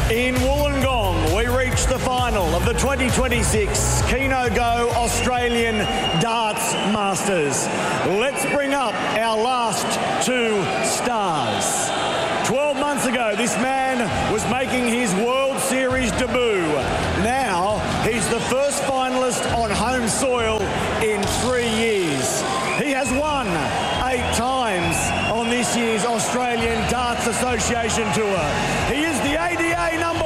In Wollongong, we reached the final of the 2026 Keno Go Australian Darts Masters. Let's bring up our last two stars. 12 months ago, this man was making his World Series debut. Now, he's the first finalist on home soil in 3 years. He has won 8 times on this year's Australian Darts Association Tour. He is the ADA number